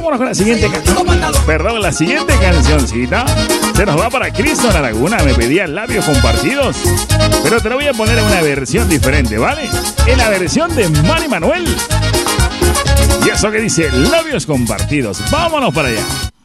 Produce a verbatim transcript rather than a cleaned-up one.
Vámonos con la siguiente canción. Perdón, la siguiente cancioncita se nos va para Cristo La Laguna. Me pedía labios compartidos, pero te lo voy a poner en una versión diferente, ¿vale? En la versión de Manny Manuel. Y eso que dice labios compartidos. Vámonos para allá.